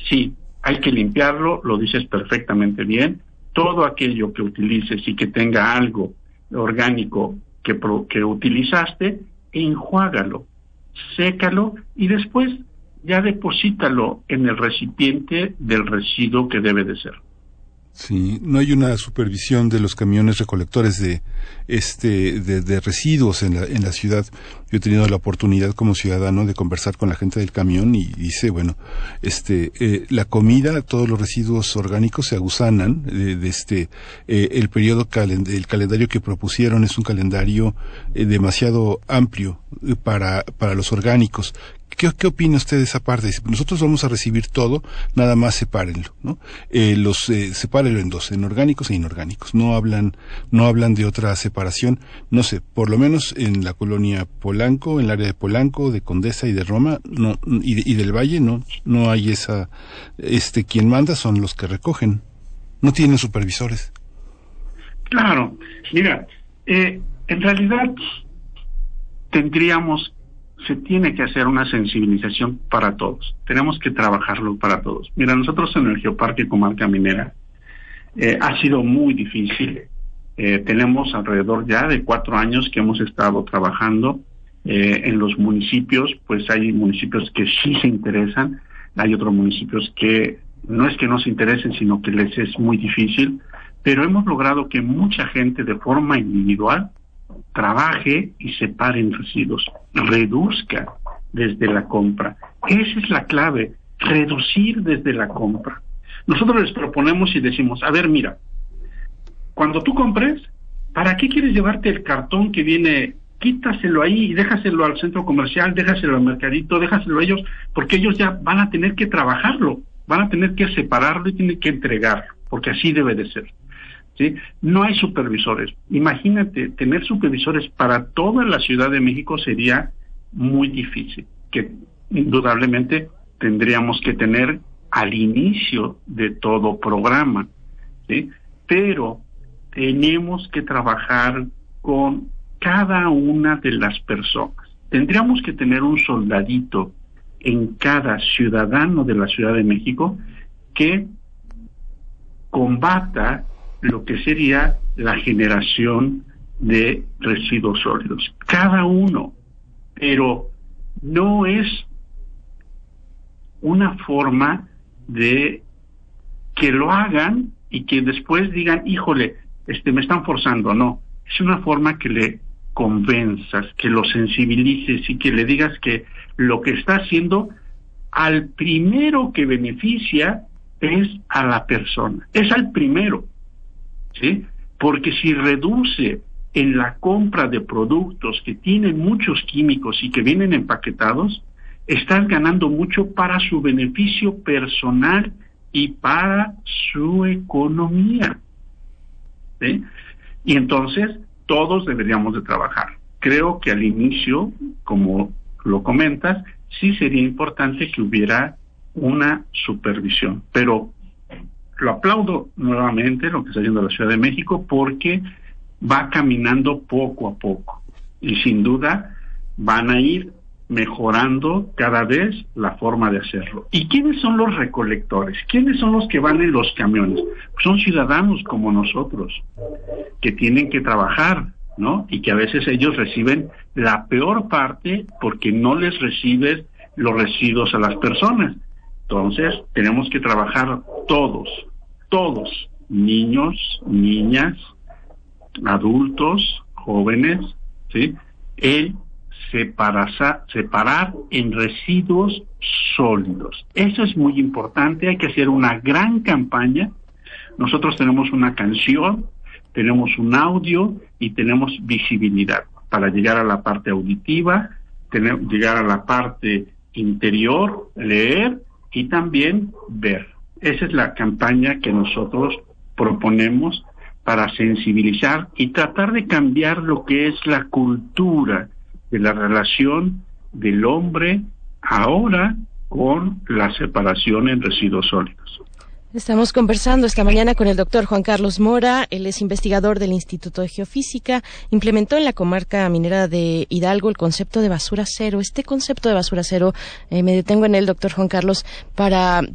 Sí, hay que limpiarlo, lo dices perfectamente bien. Todo aquello que utilices y que tenga algo orgánico que utilizaste, enjuágalo, sécalo y después ya deposítalo en el recipiente del residuo que debe de ser. Sí, no hay una supervisión de los camiones recolectores de residuos en la ciudad. Yo he tenido la oportunidad como ciudadano de conversar con la gente del camión y dice, bueno, la comida, todos los residuos orgánicos se agusanan el el calendario que propusieron es un calendario demasiado amplio para los orgánicos. ¿Qué opina usted de esa parte? Nosotros vamos a recibir todo, nada más sepárenlo, ¿no? Sepárenlo en dos, en orgánicos e inorgánicos. No hablan de otra separación. No sé, por lo menos en la colonia Polanco, en el área de Polanco, de Condesa y de Roma, no, y del Valle, no hay esa, quien manda son los que recogen. No tienen supervisores. Claro, mira, en realidad se tiene que hacer una sensibilización para todos. Tenemos que trabajarlo para todos. Mira, nosotros en el Geoparque Comarca Minera ha sido muy difícil. Tenemos alrededor ya de 4 años que hemos estado trabajando en los municipios. Pues hay municipios que sí se interesan, hay otros municipios que no es que no se interesen, sino que les es muy difícil, pero hemos logrado que mucha gente de forma individual trabaje y separe en residuos, reduzca desde la compra. Esa es la clave, reducir desde la compra. Nosotros les proponemos y decimos, a ver, mira, cuando tú compres, ¿para qué quieres llevarte el cartón que viene? Quítaselo ahí y déjaselo al centro comercial, déjaselo al mercadito, déjaselo a ellos, porque ellos ya van a tener que trabajarlo, van a tener que separarlo y tienen que entregarlo, porque así debe de ser. ¿Sí? No hay supervisores. Imagínate, tener supervisores para toda la Ciudad de México sería muy difícil, que indudablemente tendríamos que tener al inicio de todo programa, ¿sí? Pero tenemos que trabajar con cada una de las personas. Tendríamos que tener un soldadito en cada ciudadano de la Ciudad de México que combata lo que sería la generación de residuos sólidos. Cada uno, pero no es una forma de que lo hagan y que después digan, híjole, me están forzando. No, es una forma que le convenzas, que lo sensibilices y que le digas que lo que está haciendo al primero que beneficia es a la persona, es al primero. ¿Sí? Porque si reduce en la compra de productos que tienen muchos químicos y que vienen empaquetados, estás ganando mucho para su beneficio personal y para su economía. ¿Sí? Y entonces todos deberíamos de trabajar. Creo que al inicio, como lo comentas, sí sería importante que hubiera una supervisión, pero lo aplaudo nuevamente lo que está haciendo la Ciudad de México porque va caminando poco a poco y sin duda van a ir mejorando cada vez la forma de hacerlo. ¿Y quiénes son los recolectores? ¿Quiénes son los que van en los camiones? Pues son ciudadanos como nosotros que tienen que trabajar, ¿no? Y que a veces ellos reciben la peor parte porque no les reciben los residuos a las personas. Entonces, tenemos que trabajar todos, niños, niñas, adultos, jóvenes, ¿sí? El separar en residuos sólidos. Eso es muy importante, hay que hacer una gran campaña. Nosotros tenemos una canción, tenemos un audio y tenemos visibilidad para llegar a la parte auditiva, llegar a la parte interior, leer y también ver. Esa es la campaña que nosotros proponemos para sensibilizar y tratar de cambiar lo que es la cultura de la relación del hombre ahora con la separación en residuos sólidos. Estamos conversando esta mañana con el doctor Juan Carlos Mora. Él es investigador del Instituto de Geofísica. Implementó en la comarca minera de Hidalgo el concepto de basura cero. Este concepto de basura cero, me detengo en él, doctor Juan Carlos, para